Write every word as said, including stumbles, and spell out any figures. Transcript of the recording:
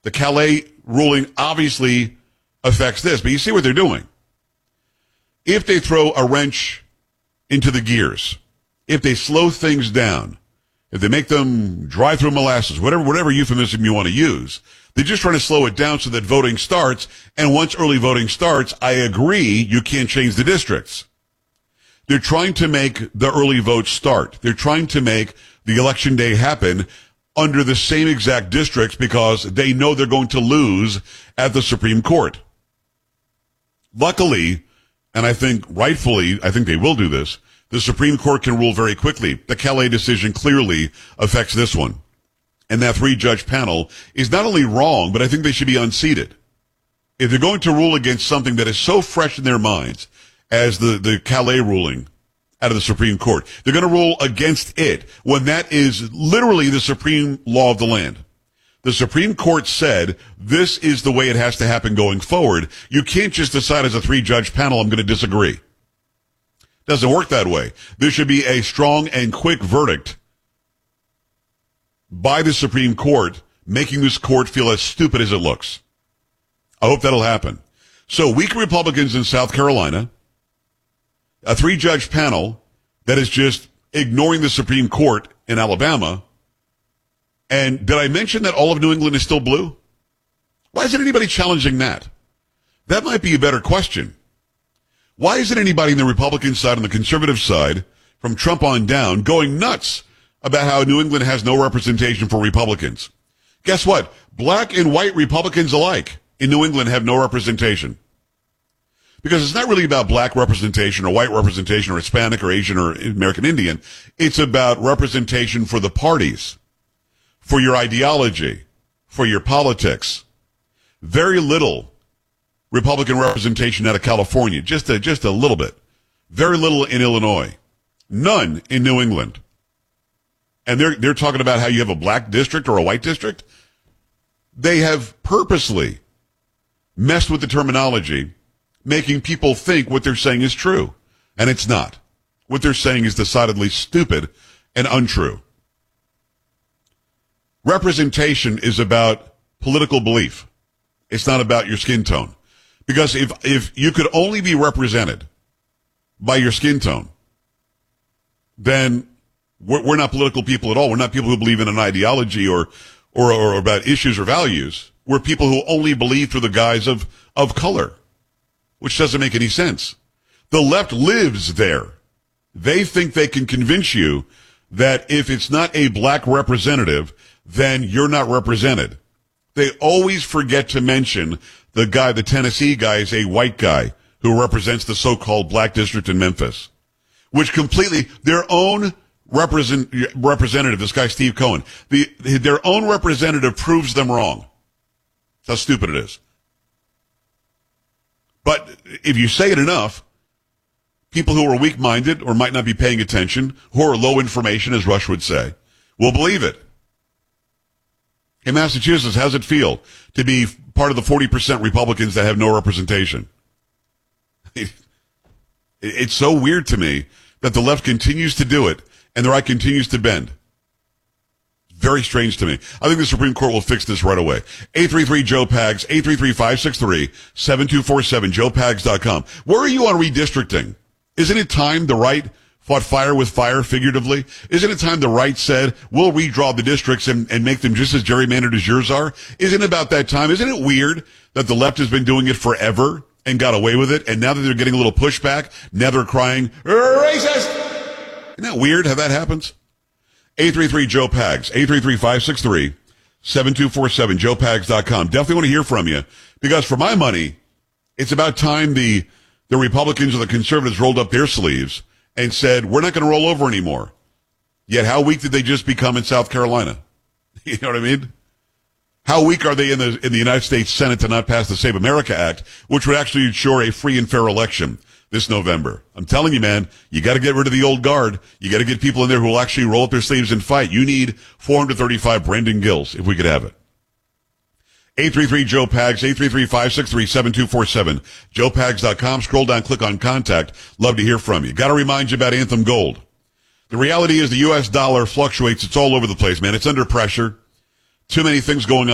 The Calais ruling obviously affects this, but you see what they're doing. If they throw a wrench into the gears, if they slow things down, if they make them dry through molasses, whatever whatever euphemism you want to use, they're just trying to slow it down so that voting starts. And once early voting starts, I agree, you can't change the districts. They're trying to make the early vote start. They're trying to make the election day happen under the same exact districts because they know they're going to lose at the Supreme Court. Luckily, and I think rightfully, I think they will do this, the Supreme Court can rule very quickly. The Calais decision clearly affects this one. And that three-judge panel is not only wrong, but I think they should be unseated. If they're going to rule against something that is so fresh in their minds as the, the Calais ruling out of the Supreme Court, they're going to rule against it when that is literally the supreme law of the land. The Supreme Court said this is the way it has to happen going forward. You can't just decide as a three-judge panel, I'm going to disagree. Doesn't work that way. There should be a strong and quick verdict by the Supreme Court, making this court feel as stupid as it looks. I hope that'll happen. So weak Republicans in South Carolina, a three-judge panel that is just ignoring the Supreme Court in Alabama. And did I mention that all of New England is still blue? Why isn't anybody challenging that? That might be a better question. Why isn't anybody on the Republican side and the conservative side, from Trump on down, going nuts about how New England has no representation for Republicans? Guess what? Black and white Republicans alike in New England have no representation. Because it's not really about black representation or white representation or Hispanic or Asian or American Indian. It's about representation for the parties, for your ideology, for your politics. Very little Republican representation out of California, just a, just a little bit. Very little in Illinois. None in New England. And they're, they're talking about how you have a black district or a white district. They have purposely messed with the terminology, making people think what they're saying is true. And it's not. What they're saying is decidedly stupid and untrue. Representation is about political belief. It's not about your skin tone. Because if, if you could only be represented by your skin tone, then we're, we're not political people at all. We're not people who believe in an ideology or, or, or about issues or values. We're people who only believe through the guise of, of color, which doesn't make any sense. The left lives there. They think they can convince you that if it's not a black representative, then you're not represented. They always forget to mention the guy, the Tennessee guy, is a white guy who represents the so-called black district in Memphis, which completely, their own represent, representative, this guy Steve Cohen, the, their own representative proves them wrong. That's how stupid it is. But if you say it enough, people who are weak-minded or might not be paying attention, who are low information, as Rush would say, will believe it. In Massachusetts, how's it feel to be part of the forty percent Republicans that have no representation? It's so weird to me that the left continues to do it and the right continues to bend. Very strange to me. I think the Supreme Court will fix this right away. eight three three Joe Pags, eight three three, five six three, seven two four seven, joe pags dot com. Where are you on redistricting? Isn't it time the right fought fire with fire, figuratively? Isn't it time the right said, we'll redraw the districts and, and make them just as gerrymandered as yours are? Isn't it about that time? Isn't it weird that the left has been doing it forever and got away with it, and now that they're getting a little pushback, now they're crying, racist! Isn't that weird how that happens? eight three three Joe Pags, eight three three, five six three, seven two four seven, joe pags dot com. Definitely want to hear from you, because for my money, it's about time the, the Republicans or the conservatives rolled up their sleeves and said, we're not going to roll over anymore. Yet how weak did they just become in South Carolina? You know what I mean? How weak are they in the in the United States Senate to not pass the Save America Act, which would actually ensure a free and fair election this November? I'm telling you, man, you got to get rid of the old guard. You got to get people in there who will actually roll up their sleeves and fight. You need four hundred thirty-five Brendan Gills, if we could have it. eight three three Joe Pags, eight three three, five six three, seven two four seven, joe pags dot com. Scroll down, click on contact. Love to hear from you. Got to remind you about Anthem Gold. The reality is the U S dollar fluctuates. It's all over the place, man. It's under pressure. Too many things going on.